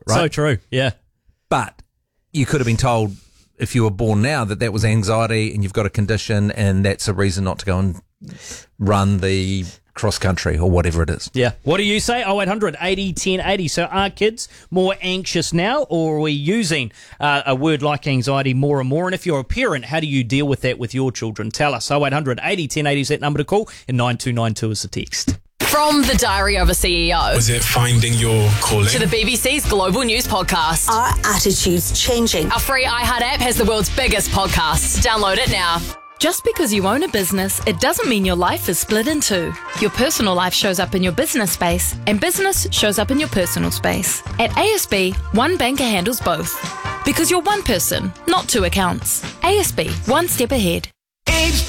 right? So true, yeah. But you could have been told if you were born now that was anxiety and you've got a condition and that's a reason not to go and run the cross country or whatever it is. Yeah. What do you say? 0800 80 10 80. So are kids more anxious now, or are we using a word like anxiety more and more? And if you're a parent, how do you deal with that with your children? Tell us. 0800 80 10 80 is that number to call, and 9292 is the text. From the Diary of a CEO. Was it finding your calling? To the BBC's Global News Podcast. Are attitudes changing? Our free iHeart app has the world's biggest podcasts. Download it now. Just because you own a business, it doesn't mean your life is split in two. Your personal life shows up in your business space, and business shows up in your personal space. At ASB, one banker handles both. Because you're one person, not two accounts. ASB, one step ahead.